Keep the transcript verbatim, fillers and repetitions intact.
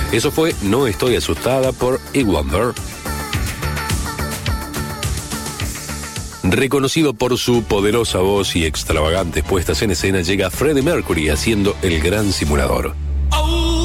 Eso fue No estoy asustada por I Wonder. Reconocido por su poderosa voz y extravagantes puestas en escena, llega Freddie Mercury haciendo El Gran Simulador.